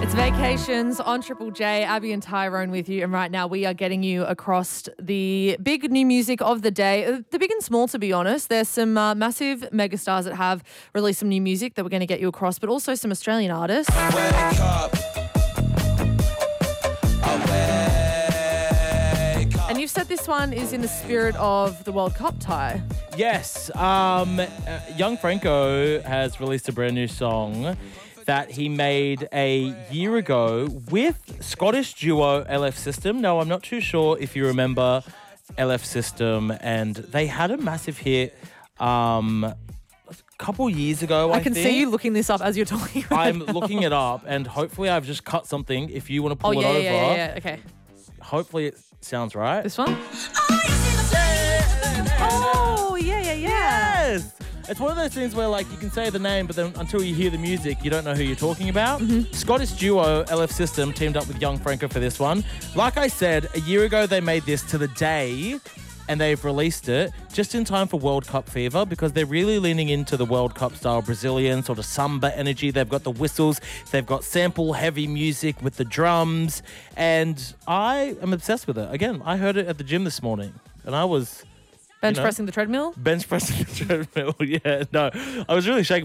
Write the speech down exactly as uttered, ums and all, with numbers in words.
It's Vacations on Triple J. Abby and Tyrone with you. And right now we are getting you across the big new music of the day. Uh, The big and small, to be honest. There's some uh, massive megastars that have released some new music that we're going to get you across, but also some Australian artists. Wake up. I wake up. And you've said this one is in the spirit of the World Cup, Ty. Yes. Um, uh, Young Franco has released a brand new song that he made a year ago with Scottish duo L F System. Now, I'm not too sure if you remember L F System, and they had a massive hit um, a couple years ago, I, I can think. see you looking this up as you're talking right I'm now. looking it up, and hopefully I've just cut something. If you want to Oh, pull yeah, it over, yeah, yeah, yeah. Okay. hopefully it sounds right. This one? Oh, yeah, yeah, yeah. Yes! It's one of those things where, like, you can say the name, but then until you hear the music, you don't know who you're talking about. Mm-hmm. Scottish duo L F System teamed up with Young Franco for this one. Like I said, a year ago they made this to the day, and they've released it just in time for World Cup fever because they're really leaning into the World Cup style Brazilian sort of samba energy. They've got the whistles, they've got sample-heavy music with the drums, and I am obsessed with it. Again, I heard it at the gym this morning, and I was... Bench you know, pressing the treadmill? bench pressing the treadmill, yeah. No, I was really shaking.